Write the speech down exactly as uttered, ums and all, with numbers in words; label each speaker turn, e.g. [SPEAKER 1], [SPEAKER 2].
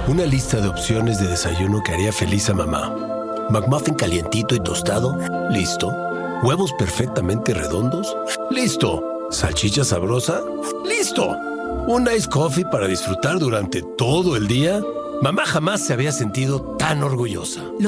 [SPEAKER 1] Una lista de opciones de desayuno que haría feliz a mamá. McMuffin calientito y tostado, listo. Huevos perfectamente redondos, listo. Salchicha sabrosa, listo. Un iced coffee para disfrutar durante todo el día. Mamá jamás se había sentido tan orgullosa.